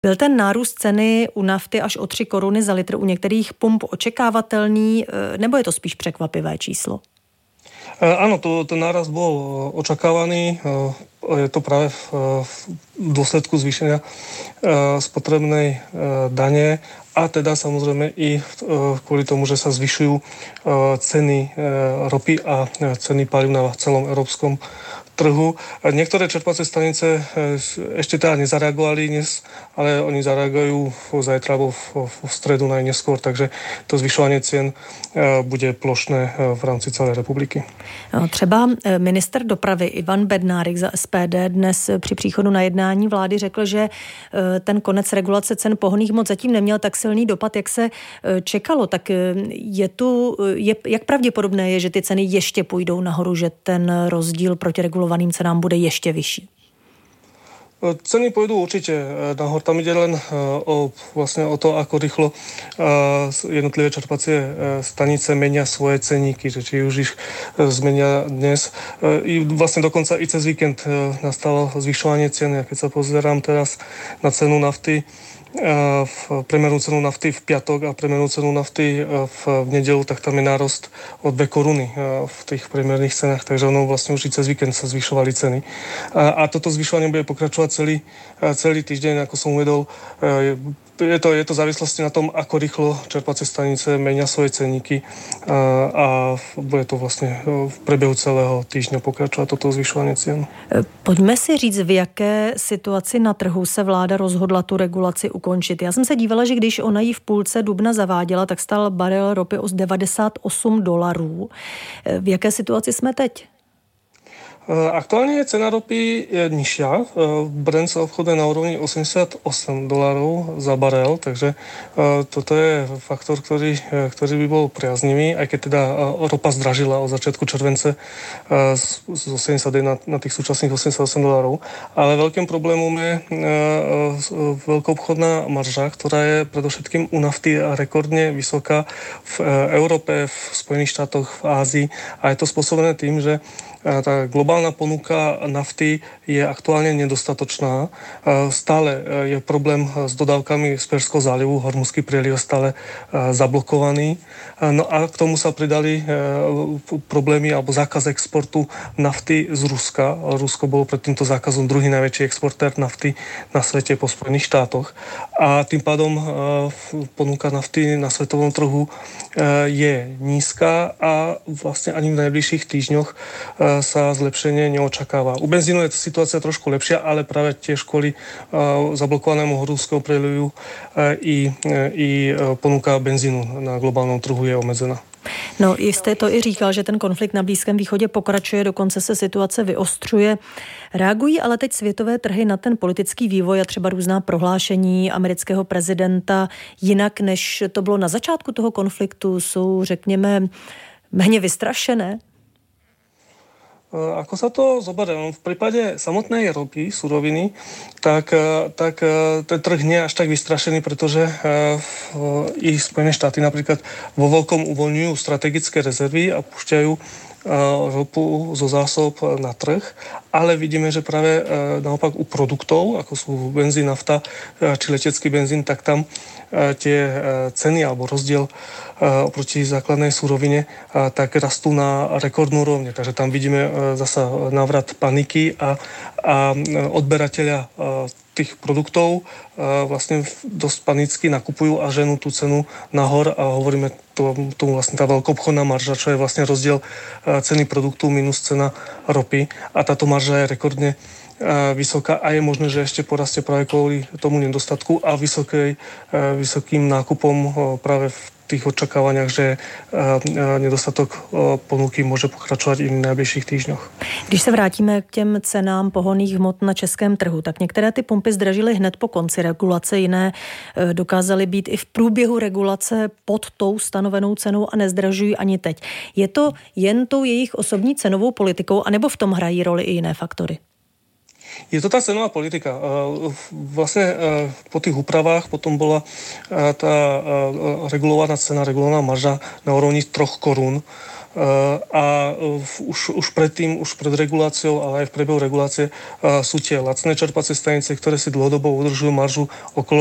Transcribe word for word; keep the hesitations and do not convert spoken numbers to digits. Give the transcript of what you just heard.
Byl ten nárůst ceny u nafty až o tři koruny za litr u některých pump očekávatelný, nebo je to spíš překvapivé číslo? Áno, to, ten nárast bol očakávaný. Je to práve v dôsledku zvýšenia spotrebnej dane a teda samozrejme i kvôli tomu, že sa zvyšujú ceny ropy a ceny palív na celom európskom trhu. Niektoré čerpacie stanice ešte teda nezareagovali dnes, ale oni zareagujú zajtra alebo v, v stredu najneskôr, takže to zvyšovanie cien bude plošné v rámci celé republiky. Třeba minister dopravy Ivan Bednárik za S P D dnes při příchodu na jednání vlády řekl, že ten konec regulace cen pohonných hmot zatím neměl tak silný dopad, jak se čekalo. Tak je tu, je, jak pravděpodobné je, že ty ceny ještě půjdou nahoru, že ten rozdíl proti regulovaným cenám bude ještě vyšší? Ceny pôjdu určite nahor. Tam ide len o, vlastne o to, ako rýchlo jednotlivé čerpacie stanice menia svoje ceníky, že či už ich zmenia dnes. I vlastne dokonca i cez víkend nastalo zvyšovanie cien. Ja keď sa pozerám teraz na cenu nafty, v priemernú cenu nafty v piatok a priemernú cenu nafty v nedeľu, tak tam je nárost o dve koruny v tých priemerných cenách, takže ono vlastne už i cez víkend sa zvyšovali ceny. A, a toto zvyšovanie bude pokračovať celý, celý týždeň, ako som uvedol. Je to, je to závislosti na tom, ako rýchlo čerpacie stanice menia svoje ceníky a, a bude to vlastne v priebehu celého týždňa pokračovať toto zvyšovanie cien. Pojďme si říct, v jaké situaci na trhu se vláda rozhodla tu regulaci ukončit. Já jsem se dívala, že když ona ji v půlce dubna zaváděla, tak stál barel ropy o devadesát osm dolarů. V jaké situaci jsme teď? Aktuálne cena ropy je nižšia. Brent sa obchoduje na úrovni osemdesiatosem dolárov za barel, takže toto je faktor, ktorý, ktorý by bol priaznivý, aj keď teda ropa zdražila od začiatku července z osemdesiat na, na tých súčasných osemdesiatosem dolárov. Ale veľkým problémom je veľkoobchodná marža, ktorá je predovšetkým u nafty rekordne vysoká v Európe, v Spojených štátoch, v Ázii a je to spôsobené tým, že tá globálna ponuka nafty je aktuálne nedostatočná. Stále je problém s dodávkami z Perzského zálivu, Hormuzský prieliv je stále zablokovaný. No a k tomu sa pridali problémy alebo zákaz exportu nafty z Ruska. Rusko bolo pred týmto zákazom druhý najväčší exportér nafty na svete po Spojených štátoch. A tým pádom ponuka nafty na svetovom trhu je nízka a vlastne ani v najbližších týždňoch sa zlepšenie neočakáva. U benzínu je situácia trošku lepšia, ale práve tiež kvôli zablokovanému Hormuzského prielivu i, i ponuka benzínu na globálnom trhu je omezená. No, jste to i říkal, že ten konflikt na Blízkém východě pokračuje, dokonce se situace vyostřuje. Reagují ale teď světové trhy na ten politický vývoj a třeba různá prohlášení amerického prezidenta jinak, než to bylo na začátku toho konfliktu? Jsou, řekněme, méně vystrašené? Ako sa to zoberie? V prípade samotnej ropy, suroviny, tak, tak ten trh nie je až tak vystrašený, pretože i Spojené štáty napríklad vo veľkom uvoľňujú strategické rezervy a púšťajú ropu zo zásob na trh, ale vidíme, že práve naopak u produktov, ako sú benzín, nafta či letecký benzín, tak tam tie ceny alebo rozdiel oproti základnej surovine tak rastú na rekordnú úrovne. Takže tam vidíme zasa návrat paniky a, a odberateľia tých produktov vlastne dosť panicky nakupujú a ženú tú cenu nahor a hovoríme tomu to vlastne tá veľkoobchodná marža, čo je vlastne rozdiel ceny produktu minus cena ropy a táto marža je rekordne vysoká a je možné, že ešte porastie práve kvôli tomu nedostatku a vysokej, vysokým nákupom práve v tých očakávaniach, že nedostatok ponuky může pokračovat i v nejbližších týždňoch. Když se vrátíme k těm cenám pohonných hmot na českém trhu, tak některé ty pumpy zdražily hned po konci regulace, jiné dokázaly být i v průběhu regulace pod tou stanovenou cenou a nezdražují ani teď. Je to jen tou jejich osobní cenovou politikou, anebo v tom hrají roli i jiné faktory? Je to tá cenová politika. Vlastne po tých úpravách potom bola tá regulovaná cena, regulovaná marža na úrovni troch korún a už, už predtým, už pred reguláciou, ale aj v priebehu regulácie sú tie lacné čerpacie stanice, ktoré si dlhodobo udržujú maržu okolo